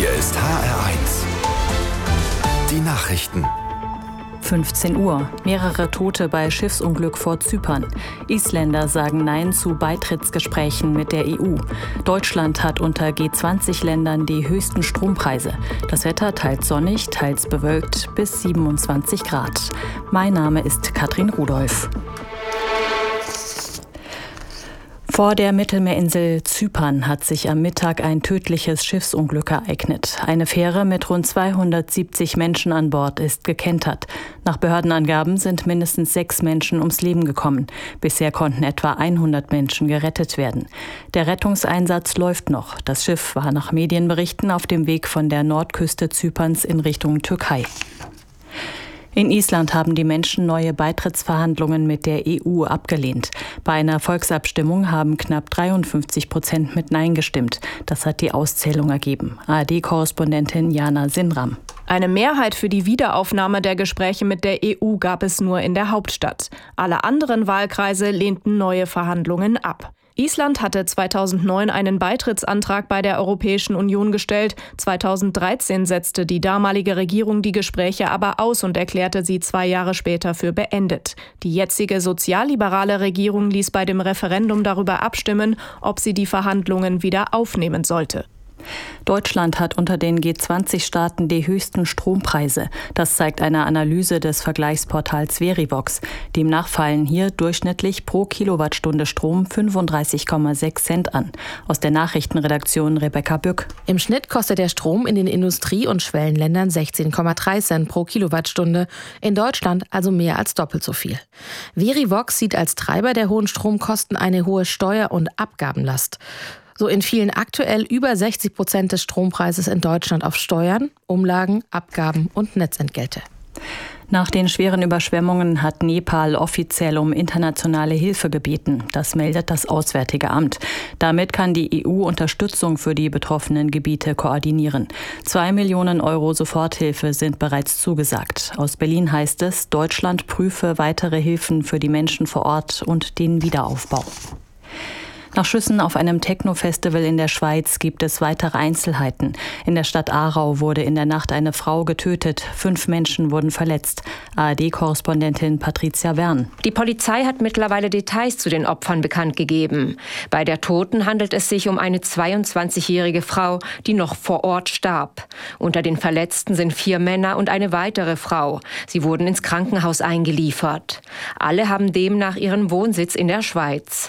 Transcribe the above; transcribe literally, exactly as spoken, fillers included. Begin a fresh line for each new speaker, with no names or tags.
Hier ist H R eins. Die Nachrichten.
fünfzehn Uhr. Mehrere Tote bei Schiffsunglück vor Zypern. Isländer sagen Nein zu Beitrittsgesprächen mit der E U. Deutschland hat unter G zwanzig Ländern die höchsten Strompreise. Das Wetter teils sonnig, teils bewölkt bis siebenundzwanzig Grad. Mein Name ist Katrin Rudolph. Vor der Mittelmeerinsel Zypern hat sich am Mittag ein tödliches Schiffsunglück ereignet. Eine Fähre mit rund zweihundertsiebzig Menschen an Bord ist gekentert. Nach Behördenangaben sind mindestens sechs Menschen ums Leben gekommen. Bisher konnten etwa hundert Menschen gerettet werden. Der Rettungseinsatz läuft noch. Das Schiff war nach Medienberichten auf dem Weg von der Nordküste Zyperns in Richtung Türkei. In Island haben die Menschen neue Beitrittsverhandlungen mit der E U abgelehnt. Bei einer Volksabstimmung haben knapp dreiundfünfzig Prozent mit Nein gestimmt. Das hat die Auszählung ergeben. A R D-Korrespondentin Jana Sinram.
Eine Mehrheit für die Wiederaufnahme der Gespräche mit der E U gab es nur in der Hauptstadt. Alle anderen Wahlkreise lehnten neue Verhandlungen ab. Island hatte zweitausendneun einen Beitrittsantrag bei der Europäischen Union gestellt. zweitausenddreizehn setzte die damalige Regierung die Gespräche aber aus und erklärte sie zwei Jahre später für beendet. Die jetzige sozialliberale Regierung ließ bei dem Referendum darüber abstimmen, ob sie die Verhandlungen wieder aufnehmen sollte.
Deutschland hat unter den G zwanzig Staaten die höchsten Strompreise. Das zeigt eine Analyse des Vergleichsportals Verivox. Demnach fallen hier durchschnittlich pro Kilowattstunde Strom fünfunddreißig Komma sechs Cent an. Aus der Nachrichtenredaktion Rebecca Bück.
Im Schnitt kostet der Strom in den Industrie- und Schwellenländern sechzehn Komma drei Cent pro Kilowattstunde. In Deutschland also mehr als doppelt so viel. Verivox sieht als Treiber der hohen Stromkosten eine hohe Steuer- und Abgabenlast. So entfielen aktuell über sechzig Prozent des Strompreises in Deutschland auf Steuern, Umlagen, Abgaben und Netzentgelte.
Nach den schweren Überschwemmungen hat Nepal offiziell um internationale Hilfe gebeten. Das meldet das Auswärtige Amt. Damit kann die E U Unterstützung für die betroffenen Gebiete koordinieren. Zwei Millionen Euro Soforthilfe sind bereits zugesagt. Aus Berlin heißt es, Deutschland prüfe weitere Hilfen für die Menschen vor Ort und den Wiederaufbau. Nach Schüssen auf einem Techno-Festival in der Schweiz gibt es weitere Einzelheiten. In der Stadt Aarau wurde in der Nacht eine Frau getötet. Fünf Menschen wurden verletzt. A R D-Korrespondentin Patricia Wern.
Die Polizei hat mittlerweile Details zu den Opfern bekannt gegeben. Bei der Toten handelt es sich um eine zweiundzwanzigjährige Frau, die noch vor Ort starb. Unter den Verletzten sind vier Männer und eine weitere Frau. Sie wurden ins Krankenhaus eingeliefert. Alle haben demnach ihren Wohnsitz in der Schweiz.